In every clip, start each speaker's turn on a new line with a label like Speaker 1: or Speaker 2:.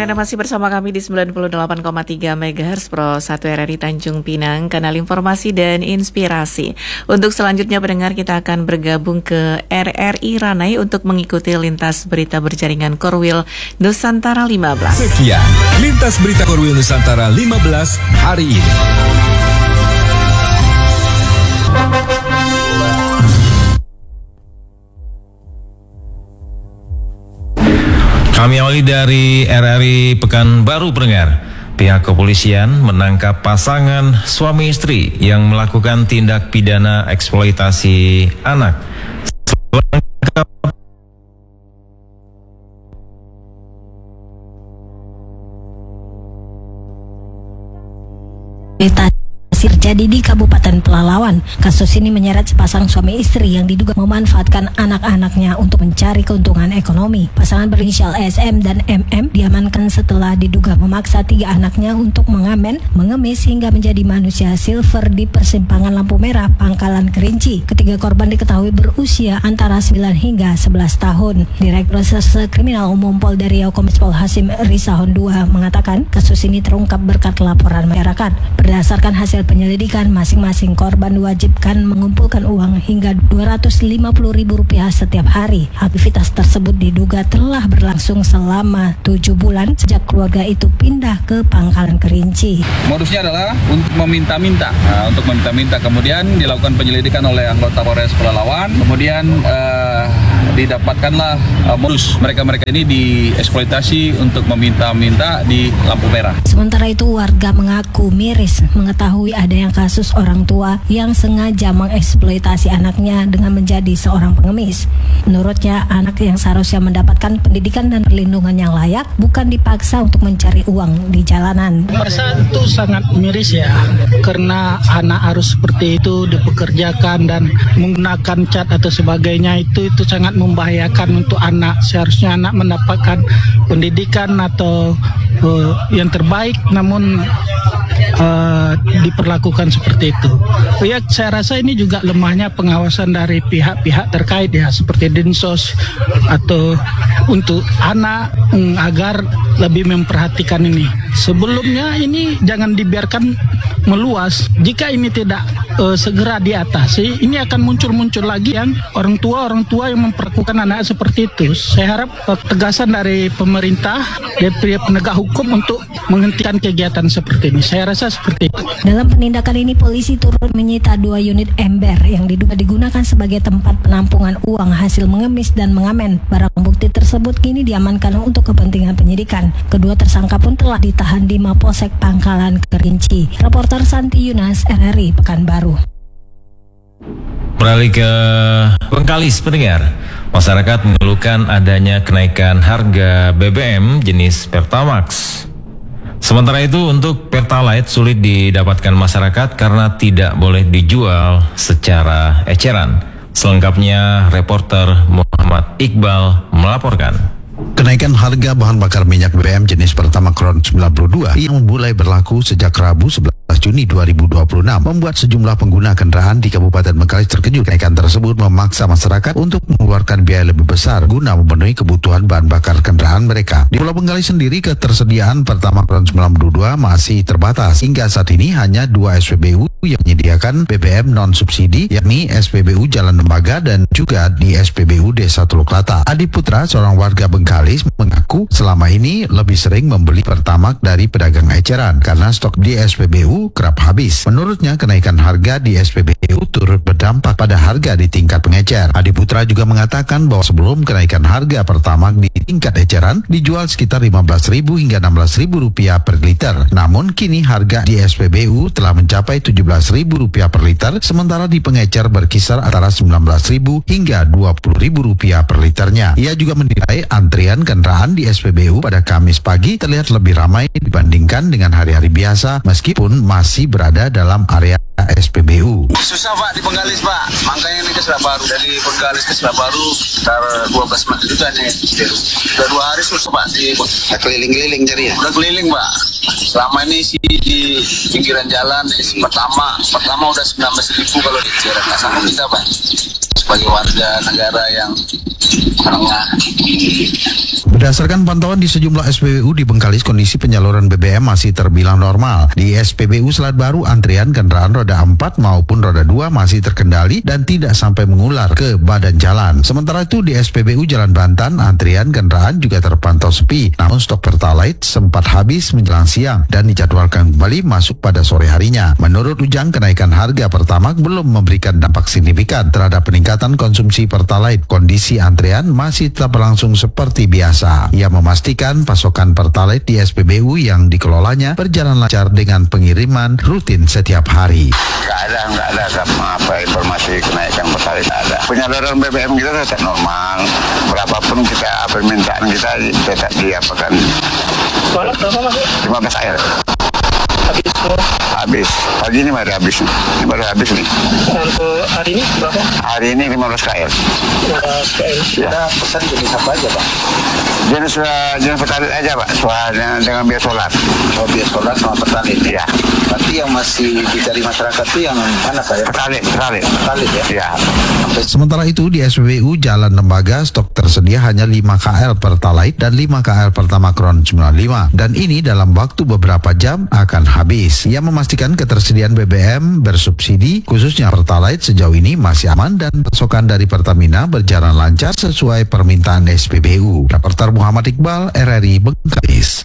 Speaker 1: Anda masih bersama kami di 98,3 MHz Pro 1 RRI Tanjung Pinang, kanal informasi dan inspirasi. Untuk selanjutnya pendengar, kita akan bergabung ke RRI Ranai untuk mengikuti lintas berita berjaringan Korwil Nusantara 15.
Speaker 2: Sekian lintas berita Korwil Nusantara 15 hari ini. Kami awali dari RRI Pekanbaru pendengar. Pihak kepolisian menangkap pasangan suami istri yang melakukan tindak pidana eksploitasi anak.
Speaker 3: Terjadi di Kabupaten Pelalawan. Kasus ini menyeret sepasang suami istri yang diduga memanfaatkan anak-anaknya untuk mencari keuntungan ekonomi. Pasangan berinisial SM dan MM diamankan setelah diduga memaksa 3 anaknya untuk mengemis hingga menjadi manusia silver di persimpangan lampu merah Pangkalan Kerinci. Ketiga korban diketahui berusia antara 9 hingga 11 tahun. Direktur Reserse Kriminal Umum Polda Riau Kombespol Hasim Rizahon II mengatakan kasus ini terungkap berkat laporan masyarakat. Berdasarkan hasil penyelidikan, masing-masing korban diwajibkan mengumpulkan uang hingga Rp250.000 setiap hari. Aktivitas tersebut diduga telah berlangsung selama 7 bulan sejak keluarga itu pindah ke Pangkalan Kerinci.
Speaker 4: Modusnya adalah untuk meminta-minta. Kemudian dilakukan penyelidikan oleh anggota Polres Pelalawan. Kemudian didapatkanlah modus mereka ini dieksploitasi untuk meminta-minta di lampu merah.
Speaker 3: Sementara itu warga mengaku miris mengetahui ada yang kasus orang tua yang sengaja mengeksploitasi anaknya dengan menjadi seorang pengemis. Menurutnya, anak yang seharusnya mendapatkan pendidikan dan perlindungan yang layak bukan dipaksa untuk mencari uang di jalanan.
Speaker 5: Merasa itu sangat miris ya, karena anak harus seperti itu dipekerjakan dan menggunakan cat atau sebagainya, itu sangat membahayakan untuk anak. Seharusnya anak mendapatkan pendidikan atau yang terbaik, namun diperlakukan seperti itu. Ya, saya rasa ini juga lemahnya pengawasan dari pihak-pihak terkait ya, seperti Dinsos atau untuk anak agar lebih memperhatikan ini. Sebelumnya ini jangan dibiarkan meluas. Jika ini tidak segera diatasi, ini akan muncul lagi yang orang tua yang memperlakukan anak seperti itu. Saya harap tegasan dari pemerintah dan penegak hukum untuk menghentikan kegiatan seperti ini. Saya rasa seperti itu.
Speaker 3: Dalam penindakan ini, polisi turut menyita 2 unit ember yang diduga digunakan sebagai tempat penampungan uang hasil mengemis dan mengamen. Barang bukti tersebut kini diamankan untuk kepentingan penyidikan. Kedua tersangka pun telah ditahan di Mapolsek Pangkalan Kerinci. Reporter Santi Yunas, RRI Pekanbaru.
Speaker 2: Beralih ke Bengkalis pendengar. Masyarakat mengeluhkan adanya kenaikan harga BBM jenis Pertamax. Sementara itu untuk Pertalite sulit didapatkan masyarakat karena tidak boleh dijual secara eceran. Selengkapnya reporter Muhammad Iqbal melaporkan.
Speaker 6: Kenaikan harga bahan bakar minyak BBM jenis Pertamax Ron 92 yang mulai berlaku sejak Rabu 11 Juni 2026 membuat sejumlah pengguna kendaraan di Kabupaten Bengkalis terkejut. Kenaikan tersebut memaksa masyarakat untuk mengeluarkan biaya lebih besar guna memenuhi kebutuhan bahan bakar kendaraan mereka. Di Pulau Bengkalis sendiri, ketersediaan Pertamax Ron 92 masih terbatas. Hingga saat ini hanya 2 SPBU yang menyediakan BBM non-subsidi, yakni SPBU Jalan Lembaga dan juga di SPBU Desa Teluk Lata. Adi Putra, seorang warga Bengkalis, mengaku selama ini lebih sering membeli Pertamax dari pedagang eceran karena stok di SPBU kerap habis. Menurutnya, kenaikan harga di SPBU turut berdampak pada harga di tingkat pengecer. Adi Putra juga mengatakan bahwa sebelum kenaikan harga Pertamax di tingkat eceran dijual sekitar Rp15.000 hingga Rp16.000 per liter. Namun kini harga di SPBU telah mencapai Rp17.000 per liter, sementara di pengecer berkisar antara Rp19.000 hingga Rp20.000 per liternya. Ia juga menilai antrian kendaraan di SPBU pada Kamis pagi terlihat lebih ramai dibandingkan dengan hari-hari biasa, meskipun masih berada dalam area SPBU.
Speaker 4: Susah Pak di Bengkalis Pak, makanya ini ke Selabaru. Dari Bengkalis ke Selabaru sekitar 12 juta nih. Udah 2 hari susah Pak keliling-keliling cari ya. Udah keliling Pak. Selama ini sih di pinggiran jalan pertama udah 19.000 kalau di Cirebon, nggak sanggup kita Pak. Sebagai warga negara yang
Speaker 6: Berdasarkan pantauan di sejumlah SPBU di Bengkalis, kondisi penyaluran BBM masih terbilang normal. Di SPBU Selat Baru, antrian kendaraan roda 4 maupun roda 2 masih terkendali dan tidak sampai mengular ke badan jalan. Sementara itu di SPBU Jalan Bantan, antrian kendaraan juga terpantau sepi. Namun stok Pertalite sempat habis menjelang siang dan dijadwalkan kembali masuk pada sore harinya. Menurut Ujang, kenaikan harga Pertamax belum memberikan dampak signifikan terhadap peningkatan konsumsi Pertalite. Kondisi antrian masih tetap berlangsung seperti biasa. Ia memastikan pasokan Pertalite di SPBU yang dikelolanya berjalan lancar dengan pengiriman rutin setiap hari.
Speaker 4: Nggak ada apa informasi kenaikan Pertalite ada. Penyaluran BBM kita tetap normal. Berapapun kita permintaan kita tetap diapakan.
Speaker 5: Soalnya berapa Mas?
Speaker 4: 15 air.
Speaker 5: Habis semua?
Speaker 4: Habis. Pagi ini baru habis. Ini baru habis nih.
Speaker 5: Untuk hari ini berapa?
Speaker 4: Hari ini 15 KL.
Speaker 5: 15 KL.
Speaker 4: Ya.
Speaker 7: Pesan jenis apa aja Pak?
Speaker 4: Jenis Pertalite aja Pak. Soalnya dengan biaya solar.
Speaker 7: Oh, biaya solar sama Pertalite.
Speaker 4: Iya.
Speaker 7: Berarti yang masih dicari masyarakat itu yang mana Pak ya? Pertalite ya?
Speaker 4: Iya.
Speaker 6: Sementara itu di SPBU Jalan Lembaga, stok tersedia hanya 5 KL Pertalite dan 5 KL Pertamax Ron 95. Dan ini dalam waktu beberapa jam akan habis. Ia memastikan ketersediaan BBM bersubsidi khususnya Pertalite sejauh ini masih aman dan pasokan dari Pertamina berjalan lancar sesuai permintaan SPBU. Reporter Muhammad Iqbal, RRI Bengkalis.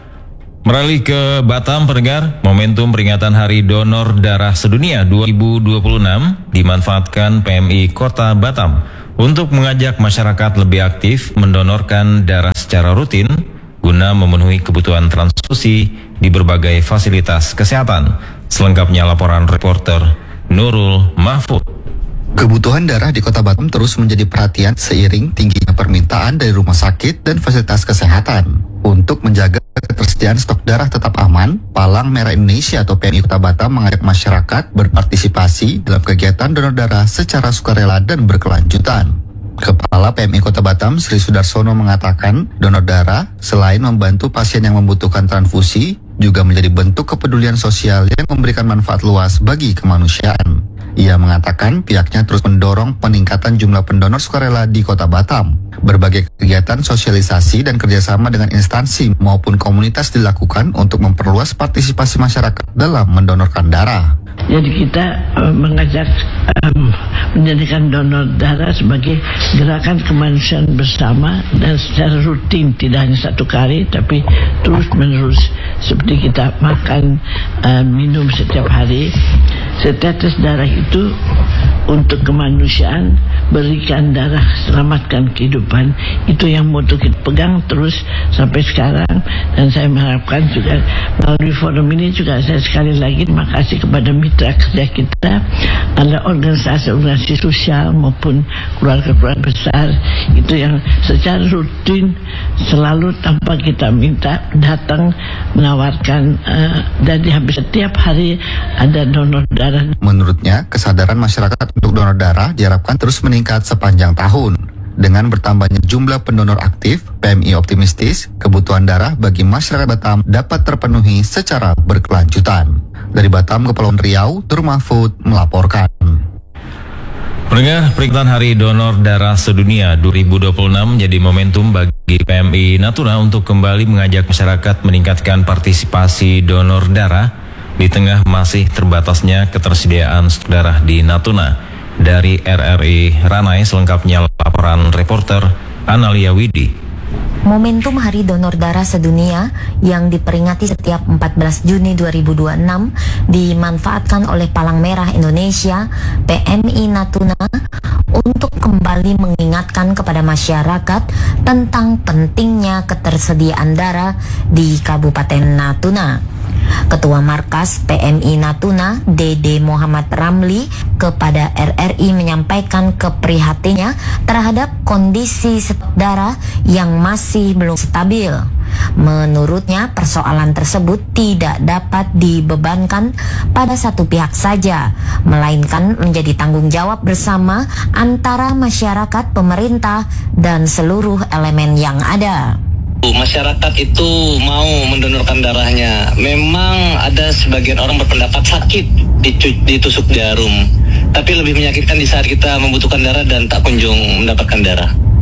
Speaker 2: Beralih ke Batam, pendengar, momentum peringatan Hari Donor Darah Sedunia 2026 dimanfaatkan PMI Kota Batam untuk mengajak masyarakat lebih aktif mendonorkan darah secara rutin guna memenuhi kebutuhan transfusi di berbagai fasilitas kesehatan. Selengkapnya laporan reporter Nurul Mahfud.
Speaker 8: Kebutuhan darah di Kota Batam terus menjadi perhatian seiring tingginya permintaan dari rumah sakit dan fasilitas kesehatan. Untuk menjaga ketersediaan stok darah tetap aman, Palang Merah Indonesia atau PMI Kota Batam mengajak masyarakat berpartisipasi dalam kegiatan donor darah secara sukarela dan berkelanjutan. Kepala PMI Kota Batam, Sri Sudarsono mengatakan, donor darah selain membantu pasien yang membutuhkan transfusi, juga menjadi bentuk kepedulian sosial yang memberikan manfaat luas bagi kemanusiaan. Ia mengatakan pihaknya terus mendorong peningkatan jumlah pendonor sukarela di Kota Batam. Berbagai kegiatan sosialisasi dan kerjasama dengan instansi maupun komunitas dilakukan untuk memperluas partisipasi masyarakat dalam mendonorkan darah.
Speaker 9: Jadi kita mengajak menjadikan donor darah sebagai gerakan kemanusiaan bersama dan secara rutin, tidak hanya satu kali tapi terus menerus, seperti kita makan, minum setiap hari. Setetes darah itu untuk kemanusiaan, berikan darah, selamatkan kehidupan. Itu yang mau kita pegang terus sampai sekarang. Dan saya mengharapkan juga melalui forum ini juga saya sekali lagi terima kasih kepada mitra kerja kita, ada organisasi-organisasi sosial maupun keluarga-keluarga besar itu yang secara rutin selalu tanpa kita minta datang menawarkan, dan hampir setiap hari ada donor darah.
Speaker 8: Menurutnya, kesadaran masyarakat untuk donor darah diharapkan terus meningkat sepanjang tahun. Dengan bertambahnya jumlah pendonor aktif, PMI optimistis kebutuhan darah bagi masyarakat Batam dapat terpenuhi secara berkelanjutan. Dari Batam, Kepulauan Riau, Nur Mahfud melaporkan.
Speaker 2: Pendengar, peringatan Hari Donor Darah Sedunia 2026 menjadi momentum bagi PMI Natuna untuk kembali mengajak masyarakat meningkatkan partisipasi donor darah di tengah masih terbatasnya ketersediaan stok darah di Natuna. Dari RRI Ranai, selengkapnya laporan reporter Analia Widi.
Speaker 10: Momentum Hari Donor Darah Sedunia yang diperingati setiap 14 Juni 2026 dimanfaatkan oleh Palang Merah Indonesia, PMI Natuna, untuk kembali mengingatkan kepada masyarakat tentang pentingnya ketersediaan darah di Kabupaten Natuna. Ketua Markas PMI Natuna, Dede Muhammad Ramli, kepada RRI menyampaikan keprihatinannya terhadap kondisi stok darah yang masih belum stabil. Menurutnya, persoalan tersebut tidak dapat dibebankan pada satu pihak saja, melainkan menjadi tanggung jawab bersama antara masyarakat, pemerintah, dan seluruh elemen yang ada.
Speaker 11: Masyarakat itu mau mendonorkan darahnya. Memang ada sebagian orang berpendapat sakit ditusuk jarum, tapi lebih menyakitkan di saat kita membutuhkan darah dan tak kunjung mendapatkan darah.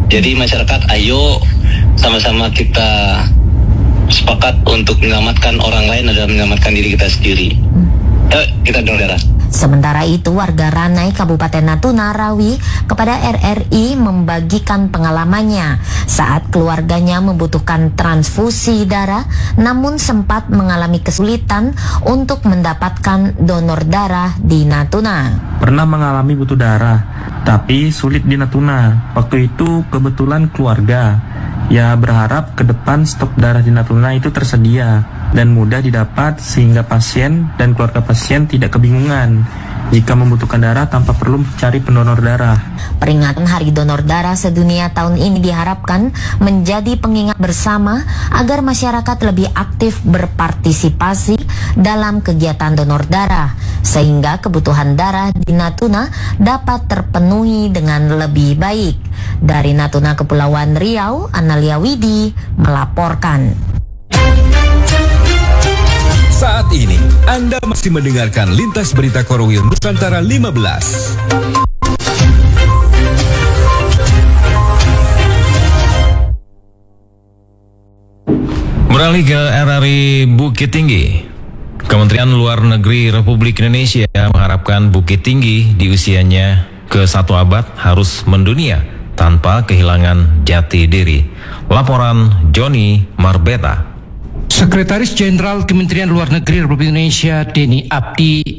Speaker 11: Jadi masyarakat, ayo sama-sama kita sepakat untuk menyelamatkan orang lain adalah menyelamatkan diri kita sendiri. Yuk, kita donor darah.
Speaker 10: Sementara itu, warga Ranai, Kabupaten Natuna, Rawi, kepada RRI membagikan pengalamannya saat keluarganya membutuhkan transfusi darah, namun sempat mengalami kesulitan untuk mendapatkan donor darah di Natuna.
Speaker 12: Pernah mengalami butuh darah, tapi sulit di Natuna. Waktu itu kebetulan keluarga, ya berharap ke depan stok darah di Natuna itu tersedia dan mudah didapat sehingga pasien dan keluarga pasien tidak kebingungan jika membutuhkan darah tanpa perlu mencari pendonor darah.
Speaker 10: Peringatan Hari Donor Darah Sedunia tahun ini diharapkan menjadi pengingat bersama agar masyarakat lebih aktif berpartisipasi dalam kegiatan donor darah, sehingga kebutuhan darah di Natuna dapat terpenuhi dengan lebih baik. Dari Natuna, Kepulauan Riau, Analia Widi melaporkan.
Speaker 13: Saat ini, Anda masih mendengarkan Lintas Berita Korwil Nusantara 15.
Speaker 2: Beralih ke RRI Bukit Tinggi. Kementerian Luar Negeri Republik Indonesia mengharapkan Bukit Tinggi di usianya ke-1 abad harus mendunia tanpa kehilangan jati diri. Laporan Joni Marbeta.
Speaker 14: Sekretaris Jenderal Kementerian Luar Negeri Republik Indonesia Denny Abdi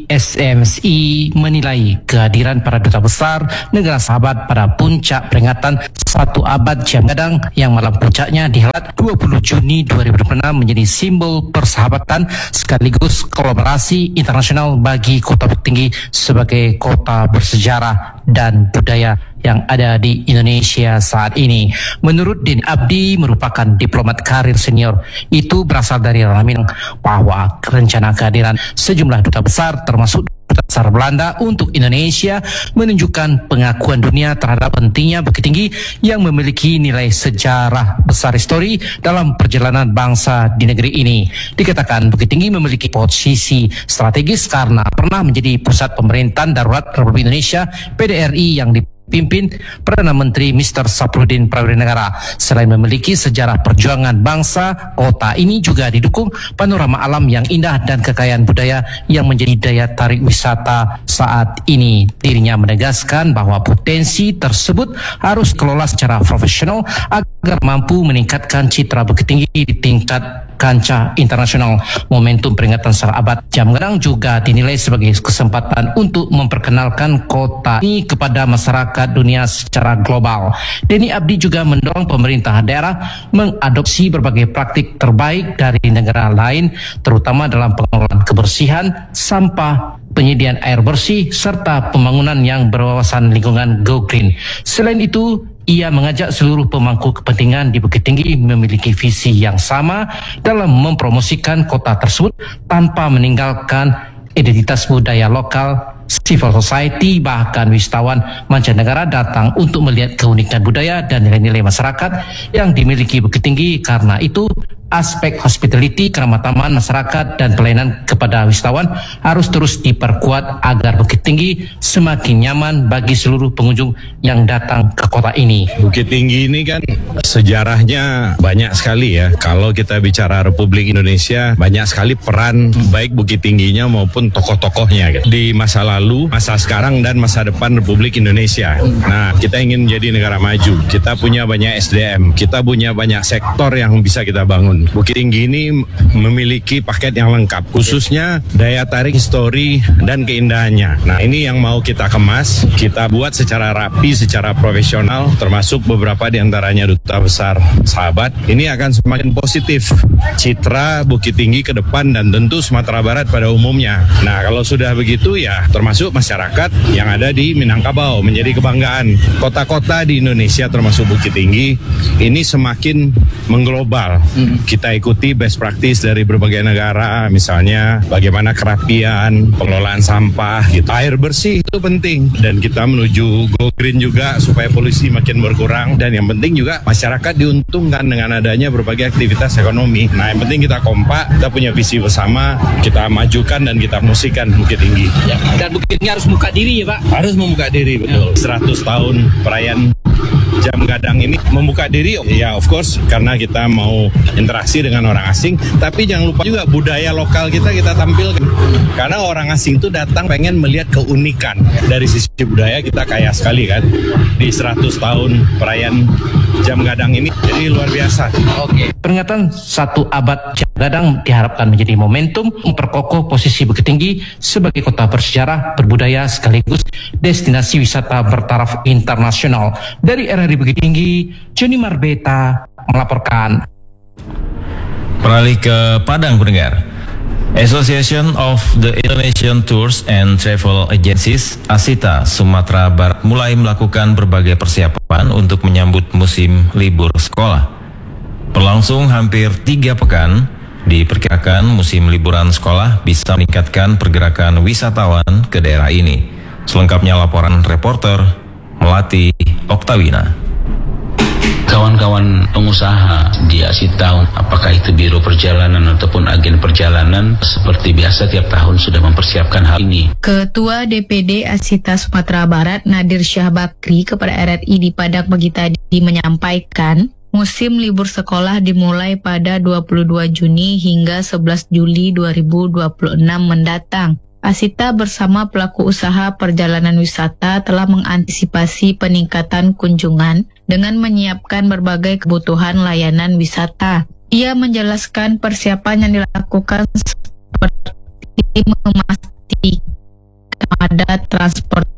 Speaker 14: SMSI menilai kehadiran para duta besar negara sahabat pada puncak peringatan 1 abad Jam Gadang yang malam puncaknya dihelat 20 Juni 2026 menjadi simbol persahabatan sekaligus kolaborasi internasional bagi Kota Bukit Tinggi sebagai kota bersejarah dan budaya yang ada di Indonesia saat ini. Menurut Denny Abdi, merupakan diplomat karir senior, itu berasal dari ranah Minang, bahwa rencana kehadiran sejumlah duta besar termasuk Duta Besar Belanda untuk Indonesia menunjukkan pengakuan dunia terhadap pentingnya Bukit Tinggi yang memiliki nilai sejarah besar histori dalam perjalanan bangsa di negeri ini. Dikatakan Bukit Tinggi memiliki posisi strategis karena pernah menjadi pusat pemerintahan darurat Republik Indonesia PDRI yang dipimpin Perdana Menteri Mr. Sapruddin Prawira. Selain memiliki sejarah perjuangan bangsa, kota ini juga didukung panorama alam yang indah dan kekayaan budaya yang menjadi daya tarik wisata saat ini. Dirinya menegaskan bahwa potensi tersebut harus dikelola secara profesional agar mampu meningkatkan citra Bukit Tinggi di tingkat kancah internasional. Momentum peringatan 1 abad Jam Gadang juga dinilai sebagai kesempatan untuk memperkenalkan kota ini kepada masyarakat dunia secara global. Denny Abdi juga mendorong pemerintah daerah mengadopsi berbagai praktik terbaik dari negara lain, terutama dalam pengelolaan kebersihan, sampah, penyediaan air bersih, serta pembangunan yang berwawasan lingkungan Go Green. Selain itu, ia mengajak seluruh pemangku kepentingan di Bukit Tinggi memiliki visi yang sama dalam mempromosikan kota tersebut tanpa meninggalkan identitas budaya lokal. Civil society bahkan wisatawan mancanegara datang untuk melihat keunikan budaya dan nilai-nilai masyarakat yang dimiliki Bukit Tinggi. Karena itu, aspek hospitality, keramatan masyarakat dan pelayanan kepada wisatawan harus terus diperkuat agar Bukit Tinggi semakin nyaman bagi seluruh pengunjung yang datang ke kota ini.
Speaker 15: Bukit Tinggi ini kan sejarahnya banyak sekali ya. Kalau kita bicara Republik Indonesia, banyak sekali peran baik Bukit Tingginya maupun tokoh-tokohnya gitu. Di masa lalu, masa sekarang, dan masa depan Republik Indonesia. Nah, kita ingin menjadi negara maju. Kita punya banyak SDM, kita punya banyak sektor yang bisa kita bangun. Bukit Tinggi ini memiliki paket yang lengkap, khususnya daya tarik histori dan keindahannya. Nah, ini yang mau kita kemas, kita buat secara rapi, secara profesional, termasuk beberapa diantaranya duta besar sahabat. Ini akan semakin positif citra Bukit Tinggi ke depan dan tentu Sumatera Barat pada umumnya. Nah, kalau sudah begitu ya termasuk masyarakat yang ada di Minangkabau menjadi kebanggaan. Kota-kota di Indonesia termasuk Bukit Tinggi ini semakin mengglobal. Kita ikuti best practice dari berbagai negara, misalnya bagaimana kerapian, pengelolaan sampah, gitu. Air bersih itu penting, dan kita menuju Go Green juga supaya polusi makin berkurang, dan yang penting juga masyarakat diuntungkan dengan adanya berbagai aktivitas ekonomi. Nah, yang penting kita kompak, kita punya visi bersama, kita majukan dan kita promosikan Bukit Tinggi.
Speaker 14: Ya, dan Bukit Tinggi harus membuka diri ya Pak?
Speaker 15: Harus membuka diri, betul. 100 tahun perayaan Jam Gadang ini membuka diri, ya of course karena kita mau interaksi dengan orang asing, tapi jangan lupa juga budaya lokal kita tampilkan. Karena orang asing itu datang pengen melihat keunikan. Dari sisi budaya kita kaya sekali kan di 100 tahun perayaan Jam Gadang ini, jadi luar biasa.
Speaker 14: Oke. Peringatan 1 abad Jam Gadang diharapkan menjadi momentum memperkokoh posisi Bukit Tinggi sebagai kota bersejarah, berbudaya sekaligus destinasi wisata bertaraf internasional. Dari RRI Bukit Tinggi, Joni Marbeta melaporkan.
Speaker 2: Beralih ke Padang, pendengar. Association of the Indonesian Tours and Travel Agencies (ASITA) Sumatera Barat mulai melakukan berbagai persiapan untuk menyambut musim libur sekolah. Berlangsung hampir 3 pekan, diperkirakan musim liburan sekolah bisa meningkatkan pergerakan wisatawan ke daerah ini. Selengkapnya laporan reporter Melati Oktawina.
Speaker 16: Kawan-kawan pengusaha di ASITA, apakah itu biro perjalanan ataupun agen perjalanan, seperti biasa tiap tahun sudah mempersiapkan hal ini.
Speaker 17: Ketua DPD ASITA Sumatera Barat Nadir Syah Bakri kepada RRI di Padang pagi tadi menyampaikan, musim libur sekolah dimulai pada 22 Juni hingga 11 Juli 2026 mendatang. ASITA bersama pelaku usaha perjalanan wisata telah mengantisipasi peningkatan kunjungan dengan menyiapkan berbagai kebutuhan layanan wisata. Ia menjelaskan persiapan yang dilakukan seperti memastikan ada transport.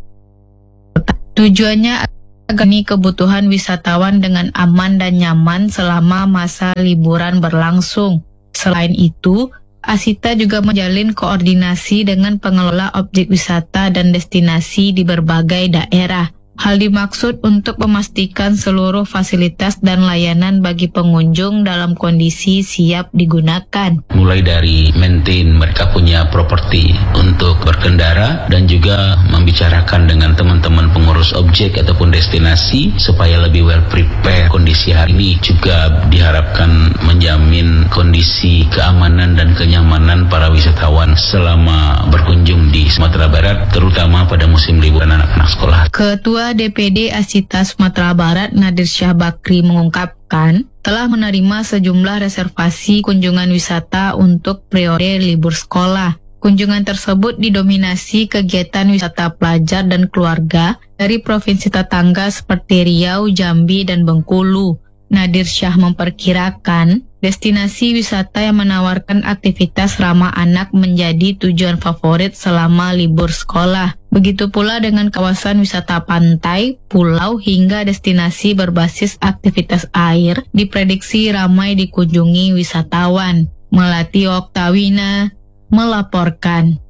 Speaker 17: Tujuannya agar kebutuhan wisatawan dengan aman dan nyaman selama masa liburan berlangsung. Selain itu, ASITA juga menjalin koordinasi dengan pengelola objek wisata dan destinasi di berbagai daerah. Hal dimaksud untuk memastikan seluruh fasilitas dan layanan bagi pengunjung dalam kondisi siap digunakan.
Speaker 16: Mulai dari maintain mereka punya properti untuk berkendara dan juga membicarakan dengan teman-teman pengurus objek ataupun destinasi supaya lebih well prepare. Kondisi hari ini juga diharapkan menjamin kondisi keamanan dan kenyamanan para wisatawan selama berkunjung di Sumatera Barat, terutama pada musim liburan anak-anak sekolah.
Speaker 17: Ketua DPD ASITA Sumatera Barat Nadir Syah Bakri mengungkapkan telah menerima sejumlah reservasi kunjungan wisata untuk periode libur sekolah. Kunjungan tersebut didominasi kegiatan wisata pelajar dan keluarga dari provinsi tetangga seperti Riau, Jambi, dan Bengkulu. Nadir Syah memperkirakan destinasi wisata yang menawarkan aktivitas ramah anak menjadi tujuan favorit selama libur sekolah. Begitu pula dengan kawasan wisata pantai, pulau, hingga destinasi berbasis aktivitas air diprediksi ramai dikunjungi wisatawan. Melati Oktawina melaporkan.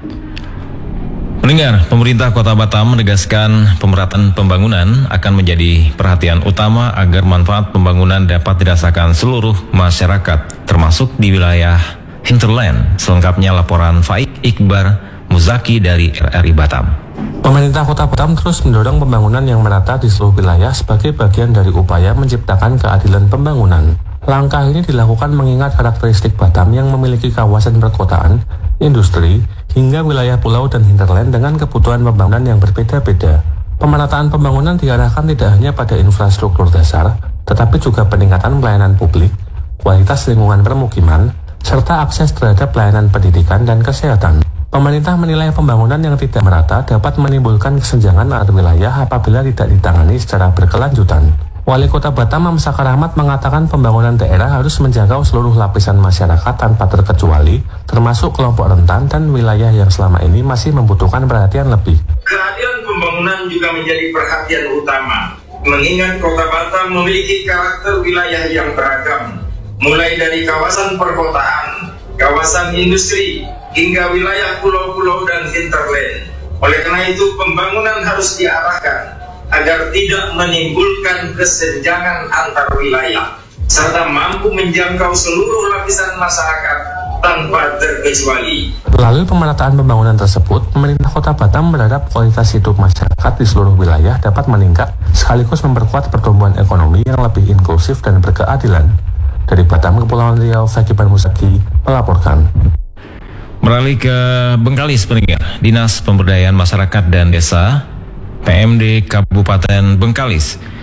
Speaker 2: Pendengar, pemerintah Kota Batam menegaskan pemerataan pembangunan akan menjadi perhatian utama agar manfaat pembangunan dapat dirasakan seluruh masyarakat, termasuk di wilayah hinterland. Selengkapnya laporan Faik Iqbar Muzaki dari RRI Batam.
Speaker 12: Pemerintah Kota Batam terus mendorong pembangunan yang merata di seluruh wilayah sebagai bagian dari upaya menciptakan keadilan pembangunan. Langkah ini dilakukan mengingat karakteristik Batam yang memiliki kawasan perkotaan, industri, hingga wilayah pulau dan hinterland dengan kebutuhan pembangunan yang berbeda-beda. Pemerataan pembangunan diarahkan tidak hanya pada infrastruktur dasar, tetapi juga peningkatan pelayanan publik, kualitas lingkungan permukiman, serta akses terhadap pelayanan pendidikan dan kesehatan. Pemerintah menilai pembangunan yang tidak merata dapat menimbulkan kesenjangan antar wilayah apabila tidak ditangani secara berkelanjutan. Wali Kota Batam Mamsakar Ahmad mengatakan pembangunan daerah harus menjangkau seluruh lapisan masyarakat tanpa terkecuali, termasuk kelompok rentan dan wilayah yang selama ini masih membutuhkan perhatian lebih.
Speaker 18: Keadilan pembangunan juga menjadi perhatian utama, mengingat Kota Batam memiliki karakter wilayah yang beragam, mulai dari kawasan perkotaan, kawasan industri, hingga wilayah pulau-pulau dan hinterland. Oleh karena itu, pembangunan harus diarahkan agar tidak menimbulkan kesenjangan antar wilayah, serta mampu menjangkau seluruh lapisan masyarakat tanpa terkecuali.
Speaker 12: Melalui pemerataan pembangunan tersebut, pemerintah Kota Batam berharap kualitas hidup masyarakat di seluruh wilayah dapat meningkat, sekaligus memperkuat pertumbuhan ekonomi yang lebih inklusif dan berkeadilan. Dari Batam, Kepulauan Riau, Fakiban Musaki melaporkan.
Speaker 2: Beralih ke Bengkalis, pendengar. Dinas Pemberdayaan Masyarakat dan Desa PMD Kabupaten Bengkalis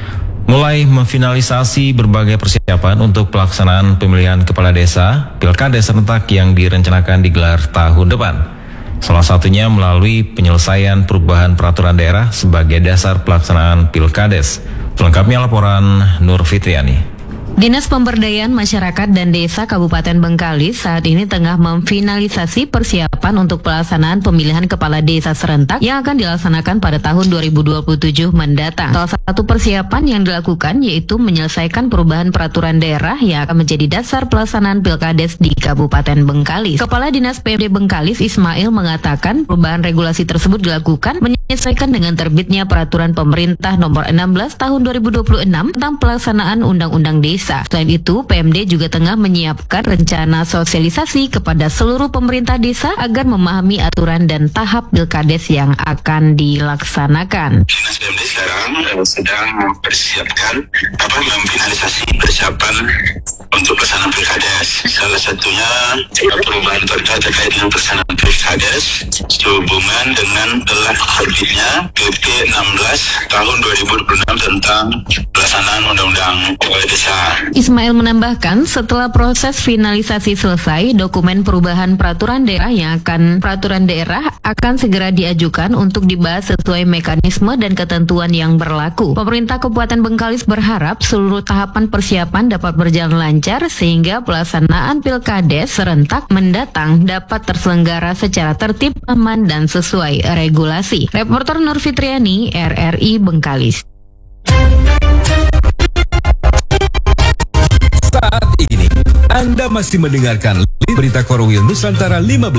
Speaker 2: mulai memfinalisasi berbagai persiapan untuk pelaksanaan pemilihan kepala desa Pilkades serentak yang direncanakan digelar tahun depan. Salah satunya melalui penyelesaian perubahan peraturan daerah sebagai dasar pelaksanaan Pilkades. Selengkapnya laporan Nur Fitriani.
Speaker 19: Dinas Pemberdayaan Masyarakat dan Desa Kabupaten Bengkalis saat ini tengah memfinalisasi persiapan untuk pelaksanaan pemilihan kepala desa serentak yang akan dilaksanakan pada tahun 2027 mendatang. Salah satu persiapan yang dilakukan yaitu menyelesaikan perubahan peraturan daerah yang akan menjadi dasar pelaksanaan Pilkades di Kabupaten Bengkalis. Kepala Dinas PMD Bengkalis Ismail mengatakan perubahan regulasi tersebut dilakukan menyesuaikan dengan terbitnya peraturan pemerintah nomor 16 tahun 2026 tentang pelaksanaan Undang-Undang Desa. Selain itu, PMD juga tengah menyiapkan rencana sosialisasi kepada seluruh pemerintah desa agar memahami aturan dan tahap Pilkades yang akan dilaksanakan.
Speaker 20: Dinas PMD sekarang sedang mempersiapkan memfinalisasi persiapan untuk pelaksanaan Pilkades. Salah satunya perubahan terkait dengan pelaksanaan Pilkades sehubungan dengan telah terbitnya PP 16 tahun 2026 tentang pelaksanaan Undang-Undang Desa.
Speaker 19: Ismail menambahkan, setelah proses finalisasi selesai, dokumen perubahan peraturan daerah akan segera diajukan untuk dibahas sesuai mekanisme dan ketentuan yang berlaku. Pemerintah Kabupaten Bengkalis berharap seluruh tahapan persiapan dapat berjalan lancar sehingga pelaksanaan Pilkades serentak mendatang dapat terselenggara secara tertib, aman, dan sesuai regulasi. Reporter Nur Fitriani, RRI Bengkalis.
Speaker 13: Saat ini, Anda masih mendengarkan Berita Korwil Nusantara 15.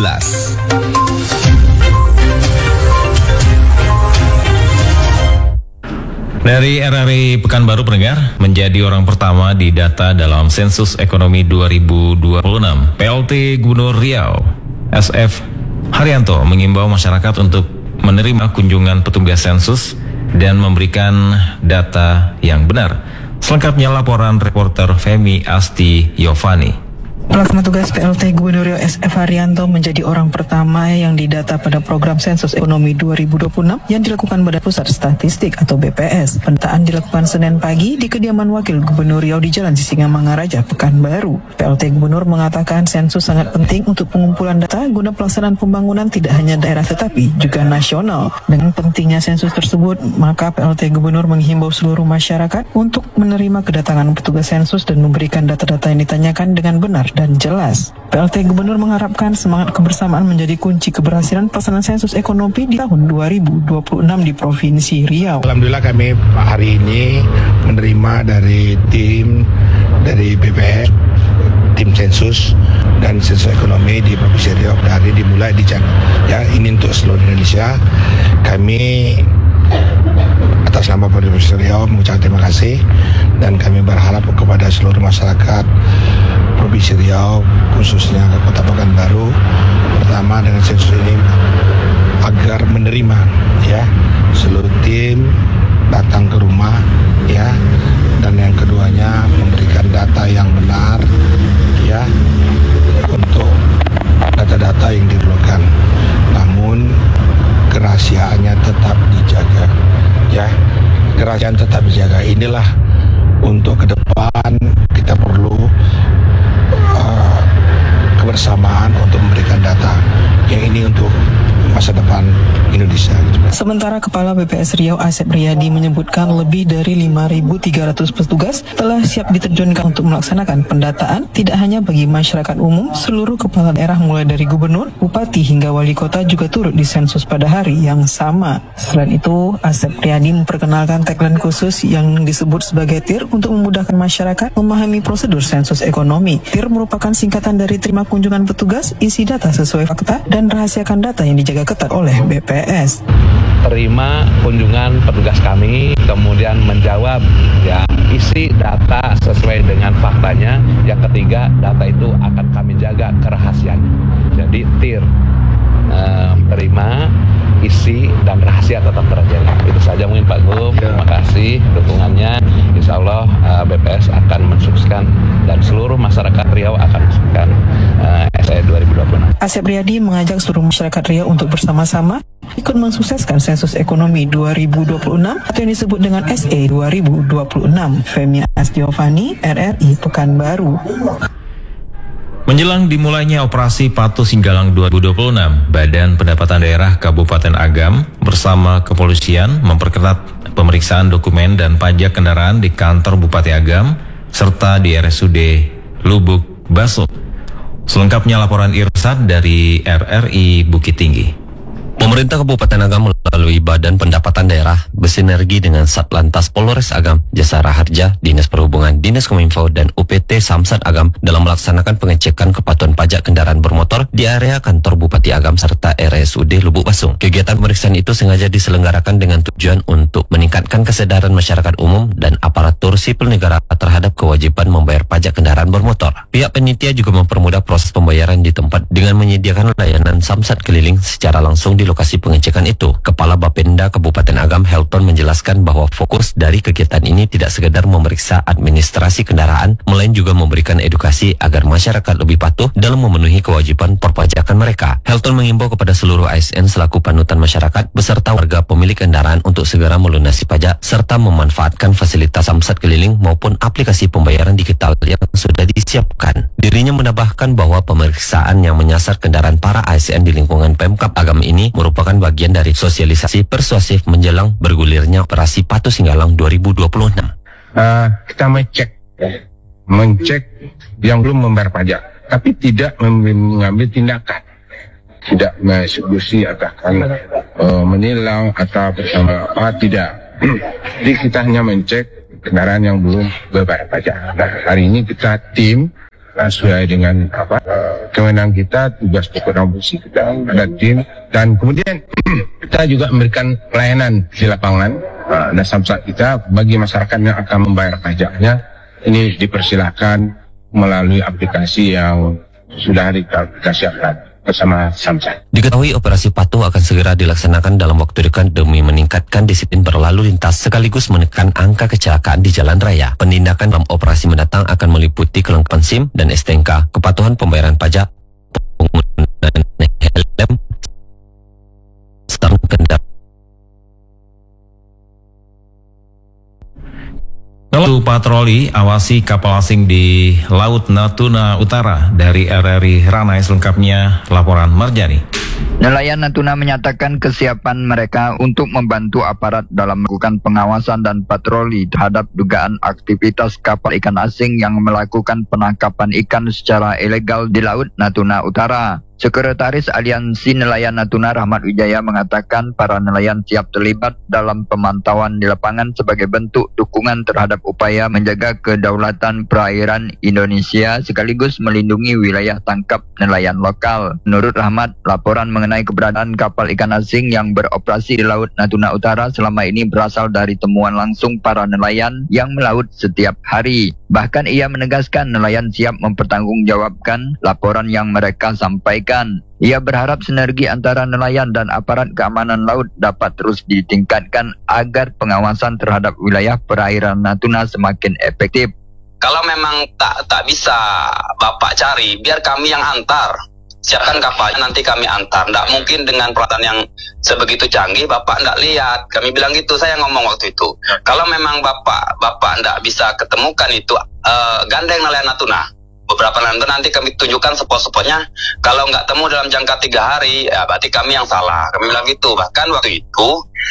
Speaker 2: Dari RRI Pekanbaru pendengar, menjadi orang pertama didata dalam sensus ekonomi 2026. PLT Gubernur Riau, SF Haryanto mengimbau masyarakat untuk menerima kunjungan petugas sensus dan memberikan data yang benar. Selengkapnya laporan reporter Femi Asti Yovani.
Speaker 21: Pelaksana tugas PLT Gubernur Riau SF Haryanto menjadi orang pertama yang didata pada program sensus ekonomi 2026 yang dilakukan pada Pusat Statistik atau BPS. Pendataan dilakukan Senin pagi di kediaman Wakil Gubernur Riau di Jalan Sisingamangaraja, Pekanbaru. PLT Gubernur mengatakan sensus sangat penting untuk pengumpulan data guna pelaksanaan pembangunan tidak hanya daerah tetapi juga nasional. Dengan pentingnya sensus tersebut, maka PLT Gubernur menghimbau seluruh masyarakat untuk menerima kedatangan petugas sensus dan memberikan data-data yang ditanyakan dengan benar dan jelas. PLT Gubernur mengharapkan semangat kebersamaan menjadi kunci keberhasilan pelaksanaan sensus ekonomi di tahun 2026 di Provinsi Riau.
Speaker 22: Alhamdulillah kami hari ini menerima dari tim dari BPS, tim sensus dan sensus ekonomi di Provinsi Riau dari dimulai di Jakarta. Ya, ini untuk seluruh Indonesia. Kami atas nama Provinsi Riau mengucapkan terima kasih dan kami berharap kepada seluruh masyarakat Provinsi Riau, khususnya Kota Pekanbaru, pertama dengan sensus ini agar menerima ya seluruh tim datang ke rumah ya, dan yang keduanya memberikan data yang benar ya untuk data-data yang diperlukan, namun kerahasiaannya tetap dijaga ya, kerahasiaan tetap dijaga. Inilah untuk ke depan kita perlu kebersamaan untuk memberikan data yang ini untuk masa depan Indonesia.
Speaker 21: Sementara Kepala BPS Riau Asep Riyadi menyebutkan lebih dari 5.300 petugas telah siap diterjunkan untuk melaksanakan pendataan tidak hanya bagi masyarakat umum, seluruh kepala daerah mulai dari gubernur, bupati hingga wali kota juga turut disensus pada hari yang sama. Selain itu, Asep Riyadi memperkenalkan tagline khusus yang disebut sebagai TIR untuk memudahkan masyarakat memahami prosedur sensus ekonomi. TIR merupakan singkatan dari terima kunjungan petugas, isi data sesuai fakta, dan rahasiakan data yang dijaga ketat oleh BPS.
Speaker 23: Terima kunjungan petugas kami, kemudian menjawab ya isi data sesuai dengan faktanya. Yang ketiga, data itu akan kami jaga kerahasiaannya. Jadi TIR, terima, isi, dan rahasia tetap terjaga. Itu saja mungkin Pak Gub. Terima kasih dukungannya. Insya Allah BPS akan mensukseskan dan seluruh masyarakat Riau akan mensukseskan SE 2026.
Speaker 21: Asep Riyadi mengajak seluruh masyarakat Riau untuk bersama-sama ikut mensukseskan sensus ekonomi 2026 atau yang disebut dengan SE 2026. Femi Asdiovani, RRI Pekanbaru.
Speaker 2: Menjelang dimulainya operasi Patuh Singgalang 2026, Badan Pendapatan Daerah Kabupaten Agam bersama kepolisian memperketat pemeriksaan dokumen dan pajak kendaraan di kantor Bupati Agam serta di RSUD Lubuk Baso. Selengkapnya laporan Irsad dari RRI Bukit Tinggi.
Speaker 1: Pemerintah Kabupaten Agam melalui Badan Pendapatan Daerah bersinergi dengan Satlantas Polres Agam, Jasa Raharja, Dinas Perhubungan, Dinas Kominfo, dan UPT Samsat Agam dalam melaksanakan pengecekan kepatuhan pajak kendaraan bermotor di area kantor Bupati Agam serta RSUD Lubuk Basung. Kegiatan pemeriksaan itu sengaja diselenggarakan dengan tujuan untuk meningkatkan kesadaran masyarakat umum dan aparatur sipil negara terhadap kewajiban membayar pajak kendaraan bermotor. Pihak panitia juga mempermudah proses pembayaran di tempat dengan menyediakan layanan Samsat keliling secara langsung di lokasi pengecekan itu. Kepala Bapenda Kabupaten Agam Helton menjelaskan bahwa fokus dari kegiatan ini tidak sekedar memeriksa administrasi kendaraan, melainkan juga memberikan edukasi agar masyarakat lebih patuh dalam memenuhi kewajiban perpajakan mereka. Helton mengimbau kepada seluruh ASN selaku panutan masyarakat beserta warga pemilik kendaraan untuk segera melunasi pajak serta memanfaatkan fasilitas Samsat keliling maupun aplikasi pembayaran digital yang sudah disiapkan. Dirinya menambahkan bahwa pemeriksaan yang menyasar kendaraan para ASN di lingkungan Pemkab Agam ini merupakan bagian dari sosialisasi persuasif menjelang bergulirnya operasi Patuh Singgalang 2026.
Speaker 22: Kita mencek yang belum membayar pajak, tapi tidak mengambil tindakan, tidak mengeksekusi atau menilang atau bersama apa, tidak. Jadi kita hanya mencek kendaraan yang belum membayar pajak. Nah, hari ini kita tim sesuai dengan kewenangan kita, tugas pokok dan fungsi kita ada tim, dan kemudian kita juga memberikan pelayanan di lapangan dan samsat kita bagi masyarakat yang akan membayar pajaknya. Ini dipersilakan melalui aplikasi yang sudah kita siapkan bersama Samsat.
Speaker 1: Diketahui operasi patuh akan segera dilaksanakan dalam waktu dekat demi meningkatkan disiplin berlalu lintas sekaligus menekan angka kecelakaan di jalan raya. Penindakan dalam operasi mendatang akan meliputi kelengkapan SIM dan STNK, kepatuhan pembayaran pajak, penggunaan helm, serta kendaraan.
Speaker 2: Lalu patroli awasi kapal asing di Laut Natuna Utara dari RRI Ranai, selengkapnya laporan Marjani.
Speaker 3: Nelayan Natuna menyatakan kesiapan mereka untuk membantu aparat dalam melakukan pengawasan dan patroli terhadap dugaan aktivitas kapal ikan asing yang melakukan penangkapan ikan secara ilegal di Laut Natuna Utara. Sekretaris Aliansi Nelayan Natuna Rahmat Wijaya mengatakan para nelayan siap terlibat dalam pemantauan di lapangan sebagai bentuk dukungan terhadap upaya menjaga kedaulatan perairan Indonesia sekaligus melindungi wilayah tangkap nelayan lokal. Menurut Rahmat, laporan mengenai keberadaan kapal ikan asing yang beroperasi di Laut Natuna Utara selama ini berasal dari temuan langsung para nelayan yang melaut setiap hari. Bahkan ia menegaskan nelayan siap mempertanggungjawabkan laporan yang mereka sampaikan. Ia berharap sinergi antara nelayan dan aparat keamanan laut dapat terus ditingkatkan agar pengawasan terhadap wilayah perairan Natuna semakin efektif.
Speaker 11: Kalau memang tak bisa Bapak cari, biar kami yang antar. Siapkan kapalnya, nanti kami antar. Nggak mungkin dengan peralatan yang sebegitu canggih Bapak nggak lihat. Kami bilang gitu, saya ngomong waktu itu. Kalau memang Bapak nggak bisa ketemukan itu, gandeng nelayan Natuna. Beberapa nanti kami tunjukkan spot-spotnya. Kalau nggak temu dalam jangka 3 hari, ya berarti kami yang salah. Kami bilang gitu. Bahkan waktu itu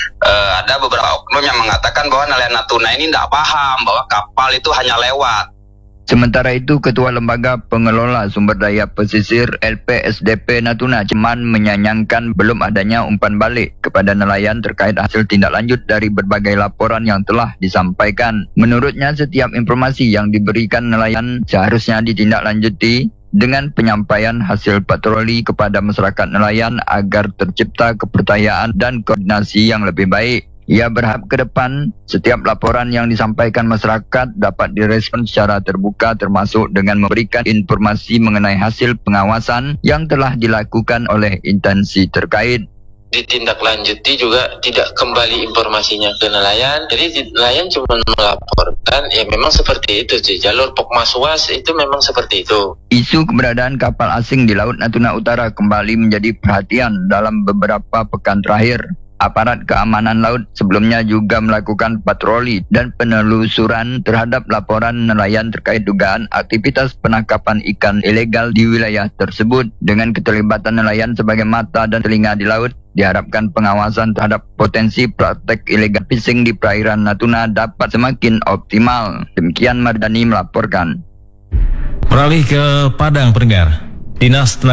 Speaker 11: ada beberapa oknum yang mengatakan bahwa nelayan Natuna ini nggak paham bahwa kapal itu hanya lewat.
Speaker 3: Sementara itu, Ketua Lembaga Pengelola Sumber Daya Pesisir LPSDP Natuna Ceman menyayangkan belum adanya umpan balik kepada nelayan terkait hasil tindak lanjut dari berbagai laporan yang telah disampaikan. Menurutnya, setiap informasi yang diberikan nelayan seharusnya ditindaklanjuti dengan penyampaian hasil patroli kepada masyarakat nelayan agar tercipta kepercayaan dan koordinasi yang lebih baik. Ia berharap ke depan setiap laporan yang disampaikan masyarakat dapat direspon secara terbuka termasuk dengan memberikan informasi mengenai hasil pengawasan yang telah dilakukan oleh instansi terkait.
Speaker 4: ditindaklanjuti juga tidak kembali informasinya ke nelayan. Jadi nelayan cuma melaporkan, ya memang seperti itu sih. Jalur Pokmaswas itu memang seperti itu.
Speaker 3: Isu keberadaan kapal asing di Laut Natuna Utara kembali menjadi perhatian dalam beberapa pekan terakhir. Aparat keamanan laut sebelumnya juga melakukan patroli dan penelusuran terhadap laporan nelayan terkait dugaan aktivitas penangkapan ikan ilegal di wilayah tersebut. Dengan keterlibatan nelayan sebagai mata dan telinga di laut, diharapkan pengawasan terhadap potensi praktek illegal fishing di perairan Natuna dapat semakin optimal. Demikian Mardani melaporkan.
Speaker 2: Beralih ke Padang, pendengar. Dinas